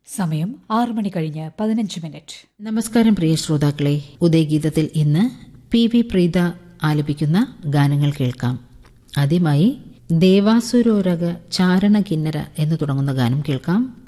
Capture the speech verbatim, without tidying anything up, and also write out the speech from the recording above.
സമയം ആറു മണി കഴിഞ്ഞ് പതിനഞ്ച് മിനിറ്റ്. നമസ്കാരം പ്രിയ ശ്രോതാക്കളെ, ഉദയഗീതത്തിൽ ഇന്ന് പി വി പ്രീത ആലപിക്കുന്ന ഗാനങ്ങൾ കേൾക്കാം. ആദ്യമായി ദേവാസുരോരക ചാരണ കിന്നര എന്ന് തുടങ്ങുന്ന ഗാനം കേൾക്കാം.